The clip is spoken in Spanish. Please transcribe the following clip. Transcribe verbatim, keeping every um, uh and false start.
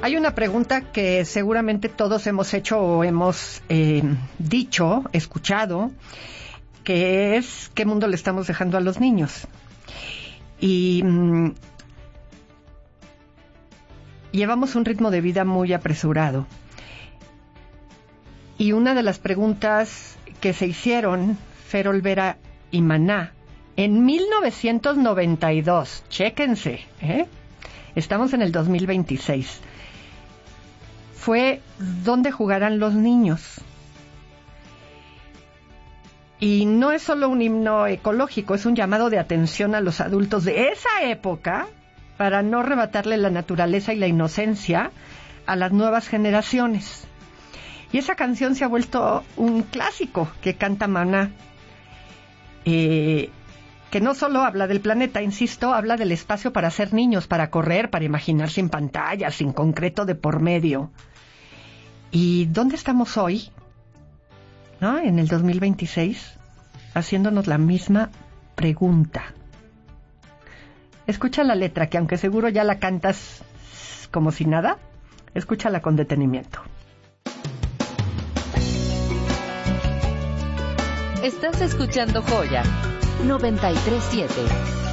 Hay una pregunta que seguramente todos hemos hecho o hemos eh, dicho, escuchado, que es ¿qué mundo le estamos dejando a los niños? Y mmm, llevamos un ritmo de vida muy apresurado. Y una de las preguntas que se hicieron Fer Olvera y Maná en mil novecientos noventa y dos, chéquense, ¿eh? Estamos en el dos mil veintiséis, fue ¿dónde jugarán los niños? Y no es solo un himno ecológico, es un llamado de atención a los adultos de esa época para no arrebatarle la naturaleza y la inocencia a las nuevas generaciones. Y esa canción se ha vuelto un clásico que canta Maná, eh, que no solo habla del planeta, insisto, habla del espacio para ser niños, para correr, para imaginar sin pantallas, sin concreto de por medio. ¿Y dónde estamos hoy? ¿No? En el dos mil veintiséis, haciéndonos la misma pregunta. Escucha la letra, que aunque seguro ya la cantas como si nada, escúchala con detenimiento. Estás escuchando Joya noventa y tres punto siete.